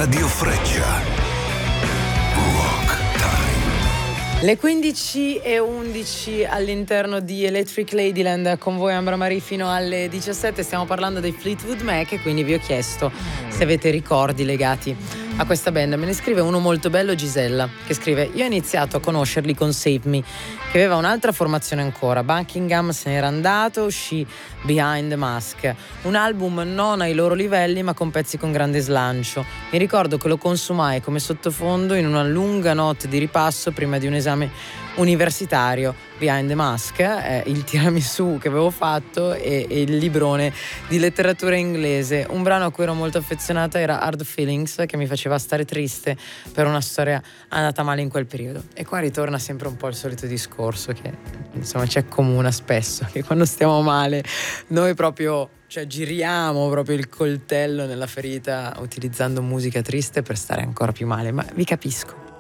Radio Freccia. Rock Time. Le 15:11 all'interno di Electric Ladyland, con voi Ambra Marie fino alle 17. Stiamo parlando dei Fleetwood Mac e quindi vi ho chiesto se avete ricordi legati a questa band. Me ne scrive uno molto bello, Gisella, che scrive: io ho iniziato a conoscerli con Save Me, che aveva un'altra formazione ancora. Buckingham se n'era andato, uscì Behind the Mask, un album non ai loro livelli ma con pezzi con grande slancio. Mi ricordo che lo consumai come sottofondo in una lunga notte di ripasso prima di un esame universitario. Behind the Mask è il tiramisù che avevo fatto e il librone di letteratura inglese. Un brano a cui ero molto affezionata era Hard Feelings, che mi faceva stare triste per una storia andata male in quel periodo. E qua ritorna sempre un po' il solito discorso che insomma ci accomuna spesso, che quando stiamo male noi proprio giriamo proprio il coltello nella ferita utilizzando musica triste per stare ancora più male. Ma vi capisco.